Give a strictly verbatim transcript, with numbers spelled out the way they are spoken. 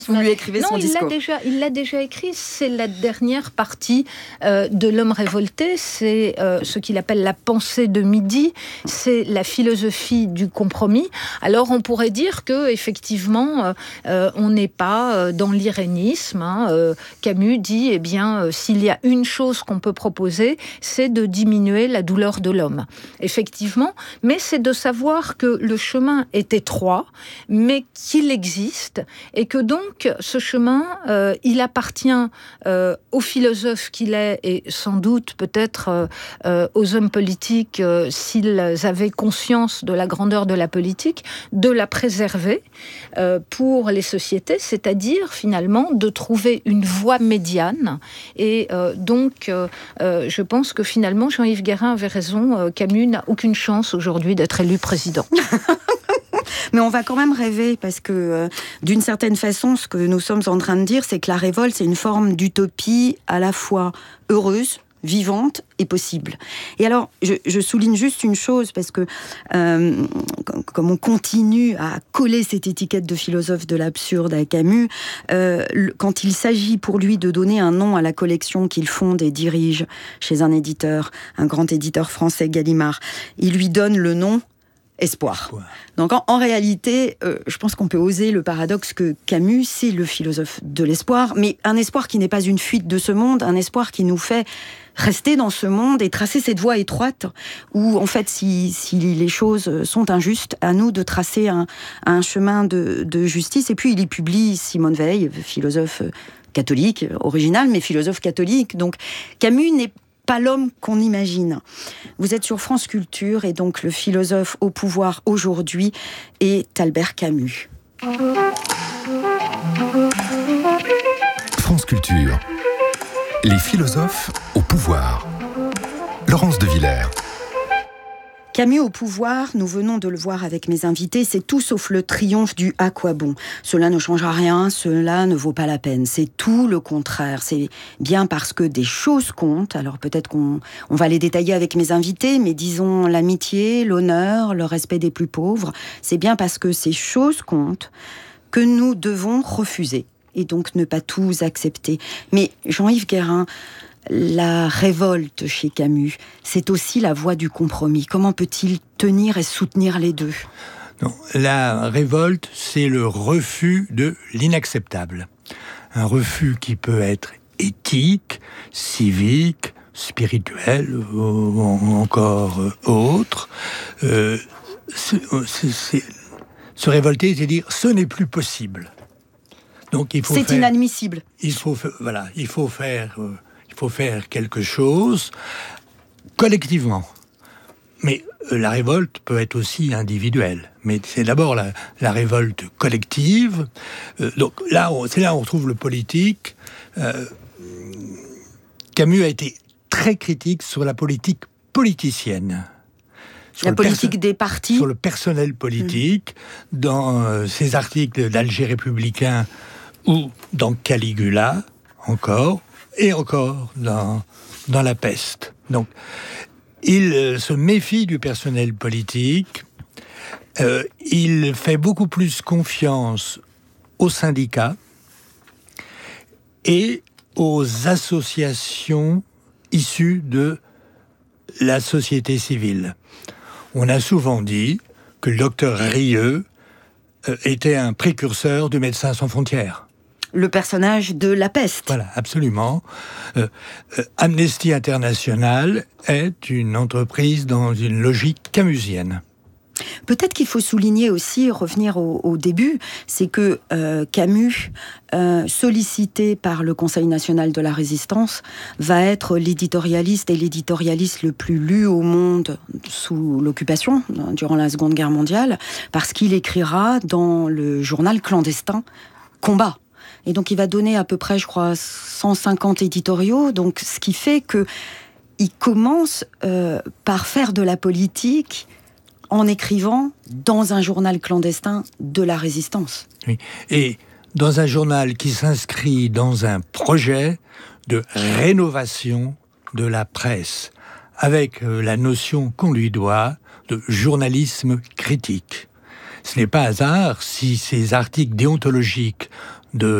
Vous lui écrivez non, son il discours. L'a déjà, il l'a déjà écrit. C'est la dernière partie euh, de L'Homme révolté. C'est euh, ce qu'il appelle la pensée de midi. C'est la philosophie du compromis. Alors, on pourrait dire que effectivement, euh, on n'est pas euh, dans l'irénisme. Hein. Euh, Camus dit, eh bien, euh, s'il y a une chose qu'on peut proposer, c'est de diminuer la douleur de l'homme. Effectivement, mais c'est de savoir que le chemin est étroit, mais qu'il existe, et que donc ce chemin, euh, il appartient euh, au philosophe qu'il est, et sans doute peut-être euh, euh, aux hommes politiques, euh, s'ils avaient conscience de la grandeur de la politique, de la préserver euh, pour les sociétés, c'est-à-dire finalement de trouver une voie médiane. Et euh, donc, euh, euh, je pense que finalement, Jean-Yves Guérin avait raison, euh, Camus n'a aucune chance aujourd'hui d'être élu président. Mais on va quand même rêver, parce que euh, d'une certaine façon, ce que nous sommes en train de dire, c'est que la révolte, c'est une forme d'utopie à la fois heureuse, vivante et possible. Et alors, je, je souligne juste une chose, parce que euh, comme on continue à coller cette étiquette de philosophe de l'absurde à Camus, euh, quand il s'agit pour lui de donner un nom à la collection qu'il fonde et dirige chez un éditeur, un grand éditeur français, Gallimard, il lui donne le nom Espoir. Ouais. Donc en, en réalité, euh, je pense qu'on peut oser le paradoxe que Camus, c'est le philosophe de l'espoir, mais un espoir qui n'est pas une fuite de ce monde, un espoir qui nous fait rester dans ce monde et tracer cette voie étroite où, en fait, si, si les choses sont injustes, à nous de tracer un, un chemin de, de justice. Et puis, il y publie Simone Veil, philosophe catholique, original, mais philosophe catholique. Donc, Camus n'est pas l'homme qu'on imagine. Vous êtes sur France Culture, et donc le philosophe au pouvoir aujourd'hui est Albert Camus. France Culture. Les philosophes au pouvoir. Laurence de Villers. Camus au pouvoir, nous venons de le voir avec mes invités, c'est tout sauf le triomphe du « à quoi bon ». Cela ne changera rien, cela ne vaut pas la peine. C'est tout le contraire. C'est bien parce que des choses comptent, alors peut-être qu'on on va les détailler avec mes invités, mais disons l'amitié, l'honneur, le respect des plus pauvres, c'est bien parce que ces choses comptent que nous devons refuser et donc ne pas tout accepter. Mais Jean-Yves Guérin, la révolte chez Camus, c'est aussi la voie du compromis. Comment peut-il tenir et soutenir les deux ? Non, la révolte, c'est le refus de l'inacceptable. Un refus qui peut être éthique, civique, spirituel, ou encore autre. Euh, c'est, c'est, se révolter, c'est dire « ce n'est plus possible ». Donc il faut c'est faire, inadmissible. Il faut, voilà, il faut faire... Euh, Il faut faire quelque chose collectivement. Mais euh, la révolte peut être aussi individuelle. Mais c'est d'abord la, la révolte collective. Euh, donc là, on, c'est là où on retrouve le politique. Euh, Camus a été très critique sur la politique politicienne. Sur la politique perso- des partis. Sur le personnel politique, mmh. dans euh, ses articles d'Alger républicain ou dans Caligula, encore, et encore dans, dans La Peste. Donc, il euh, se méfie du personnel politique, euh, il fait beaucoup plus confiance aux syndicats et aux associations issues de la société civile. On a souvent dit que le docteur Rieu euh, était un précurseur de Médecins sans frontières. Le personnage de La Peste. Voilà, absolument. Euh, euh, Amnesty International est une entreprise dans une logique camusienne. Peut-être qu'il faut souligner aussi, revenir au, au début, c'est que euh, Camus, euh, sollicité par le Conseil national de la Résistance, va être l'éditorialiste et l'éditorialiste le plus lu au monde sous l'occupation, durant la Seconde Guerre mondiale, parce qu'il écrira dans le journal clandestin « Combat ». Et donc il va donner à peu près, je crois, cent cinquante éditoriaux, donc ce qui fait qu'il commence euh, par faire de la politique en écrivant dans un journal clandestin de la Résistance. Oui. Et dans un journal qui s'inscrit dans un projet de rénovation de la presse, avec euh, la notion qu'on lui doit de journalisme critique. Ce n'est pas hasard si ces articles déontologiques de